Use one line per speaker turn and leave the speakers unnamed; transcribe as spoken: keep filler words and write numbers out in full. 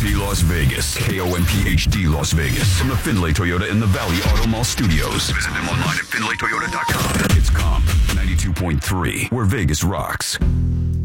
HD Las Vegas. K O M P H D Las Vegas. From the Findlay Toyota in the Valley Auto Mall Studios. Visit them online at findlay toyota dot com. It's Comp ninety-two point three, where Vegas rocks.